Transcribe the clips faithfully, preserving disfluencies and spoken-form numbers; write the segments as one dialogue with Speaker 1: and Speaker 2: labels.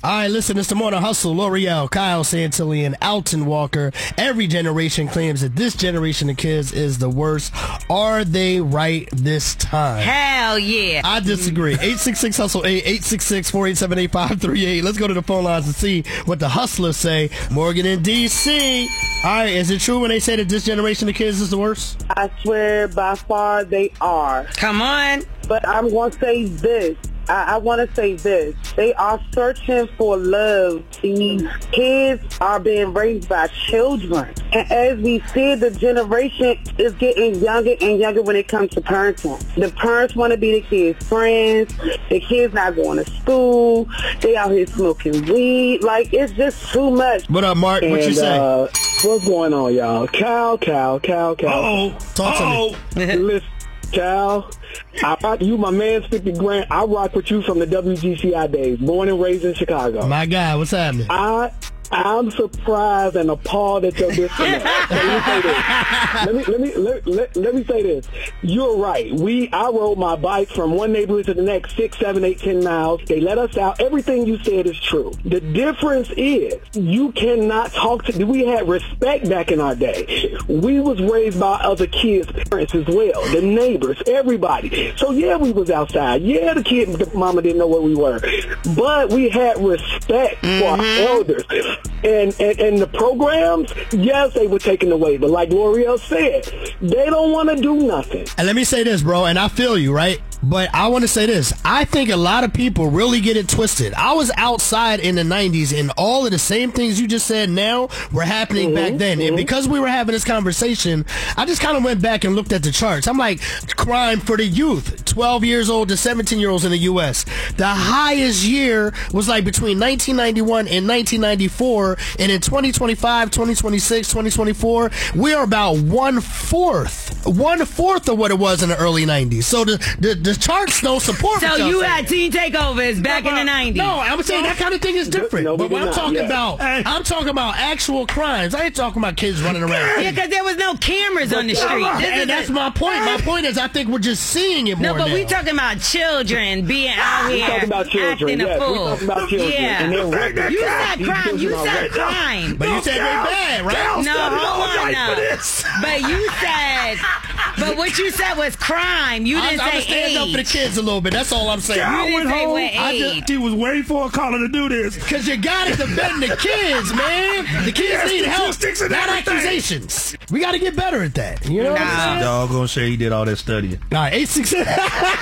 Speaker 1: All right, listen, it's the Morning Hustle. L'Oreal, Kyle Santillan, Alton Walker. Every generation claims that this generation of kids is the worst. Are they right this time?
Speaker 2: Hell yeah.
Speaker 1: I disagree. eight six six hustle eight, eight six six, four eight seven, eight five three eight. Let's go to the phone lines and see what the hustlers say. Morgan in D C. All right, is it true when they say that this generation of kids is the worst?
Speaker 3: I swear by far they are.
Speaker 2: Come on.
Speaker 3: But I'm going to say this. I, I want to say this. They are searching for love. These kids are being raised by children. And as we see, the generation is getting younger and younger when it comes to parenting. The parents want to be the kids' friends. The kids not going to school. They out here smoking weed. Like, it's just too much.
Speaker 1: What up, Mark? What
Speaker 4: and,
Speaker 1: you say?
Speaker 4: Uh, what's going on, y'all? Cal, Cal, Cal, Cal.
Speaker 1: Uh-oh. Talk to me.
Speaker 4: Listen, Cal, I rock you, my man, fifty Grant. I rock with you from the W G C I days, born and raised in Chicago.
Speaker 1: My guy, what's happening?
Speaker 4: I, I'm surprised and appalled at your disconnect. So let me say this. Let me, let me, let, let, let me say this. You're right. We, I rode my bike from one neighborhood to the next, six, seven, eight, ten miles. They let us out. Everything you said is true. The difference is you cannot talk to, we had respect back in our day. We was raised by other kids' parents as well, the neighbors, everybody. So yeah, we was outside. Yeah, the kid, the mama didn't know where we were. But we had respect mm-hmm. for our elders. And, and and the programs, yes, they were taken away. But like L'Oreal said, they don't want to do nothing.
Speaker 1: And let me say this, bro, and I feel you, right? But I want to say this. I think a lot of people really get it twisted. I was outside in the nineties, and all of the same things you just said now were happening mm-hmm, back then. Mm-hmm. And because we were having this conversation, I just kind of went back and looked at the charts. I'm like, crime for the youth, twelve years old to seventeen-year-olds in the U S. The highest year was like between nineteen ninety-one and nineteen ninety-four. And in twenty twenty-five, twenty twenty-six, twenty twenty-four, we are about one-fourth. One-fourth of what it was in the early nineties. So the, the, the charts don't support
Speaker 2: So
Speaker 1: what
Speaker 2: you
Speaker 1: saying.
Speaker 2: had teen takeovers back
Speaker 1: no,
Speaker 2: in the nineties.
Speaker 1: No, I'm saying that kind of thing is different.
Speaker 4: No,
Speaker 1: but what I'm
Speaker 4: not,
Speaker 1: talking
Speaker 4: yeah.
Speaker 1: about, I'm talking about actual crimes. I ain't talking about kids running around.
Speaker 2: Yeah, because there was no cameras on the street. This
Speaker 1: And
Speaker 2: is
Speaker 1: that's
Speaker 2: a,
Speaker 1: my point. My point is I think we're just seeing it more
Speaker 2: No, but
Speaker 1: now.
Speaker 2: we talking about children being out
Speaker 4: We
Speaker 2: here
Speaker 4: talking about children,
Speaker 2: acting a
Speaker 4: yes. We
Speaker 2: fool.
Speaker 4: talking about children.
Speaker 2: Yeah.
Speaker 4: And then
Speaker 2: You said
Speaker 4: these
Speaker 2: crime.
Speaker 4: children
Speaker 2: You
Speaker 4: are
Speaker 2: said
Speaker 4: raped.
Speaker 2: crime.
Speaker 1: But you said they bad, right?
Speaker 2: No, hold on now. But you said, but what you said was crime. You
Speaker 1: I,
Speaker 2: didn't
Speaker 1: I'm
Speaker 2: say
Speaker 1: gonna stand up for the
Speaker 2: age.
Speaker 1: kids a little bit. That's all I'm saying.
Speaker 2: You didn't say what
Speaker 1: I
Speaker 2: age.
Speaker 1: just,
Speaker 5: He was waiting for a caller to do this.
Speaker 1: Cause you gotta defend the kids, man. The kids
Speaker 5: Yes,
Speaker 1: need help,
Speaker 5: statistics and
Speaker 1: not
Speaker 5: everything.
Speaker 1: accusations. We gotta get better at that. You know what
Speaker 2: Nah.
Speaker 1: I'm saying?
Speaker 5: Dog gonna say he did all that studying.
Speaker 1: All right, eight six six,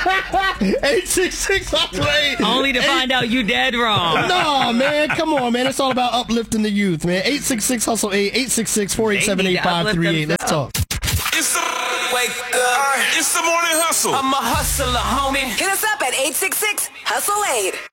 Speaker 1: eight six six,
Speaker 2: Only to find out you dead wrong.
Speaker 1: No, man, come on, man. It's all about uplifting the youth, man. eight six six hustle eight, eight six six, four eight seven, eight five three eight. Let's talk.
Speaker 6: It's the wake up. It's the morning hustle.
Speaker 7: I'm a hustler, homie.
Speaker 8: Hit us up at eight six six hustle eight.